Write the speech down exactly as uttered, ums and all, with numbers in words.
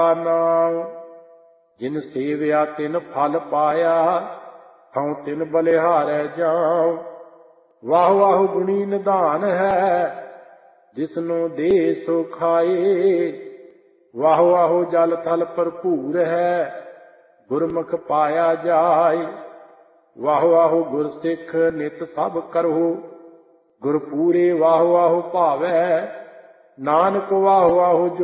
ਨਾਮ ਜਿਨ ਸੇਵਿਆ ਤਿਨ ਫਲ ਪਾਇਆ, ਹਉ ਤਿਨ ਬਲਿਹਾਰੈ ਜਾਉ। ਵਾਹ ਵਾਹ ਗੁਣੀ ਨਿਧਾਨ ਹੈ, ਜਿਸਨੂੰ ਦੇ ਸੋ ਖਾਏ। ਵਾਹ ਵਾਹ ਜਲ ਥਲ ਭਰਪੂਰ ਹੈ, ਗੁਰਮੁਖ ਪਾਇਆ ਜਾਏ। ਵਾਹ ਵਾਹ ਗੁਰ ਸਿੱਖ ਨਿਤ ਸਭ ਕਰਹੁ, ਗੁਰ ਪੂਰੇ ਵਾਹ ਵਾਹ ਭਾਵੈ। ਨਾਨਕ ਵਾਹ ਵਾਹ